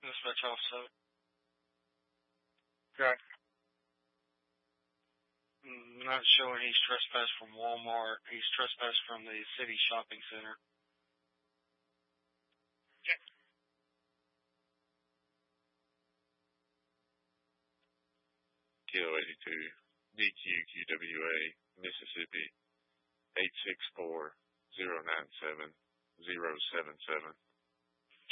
Dispatch officer. Okay. Not showing he's trespassed from Walmart. He's trespassed from the city shopping center. Okay. Kilo 82, DQQWA, Mississippi, 864-097-077.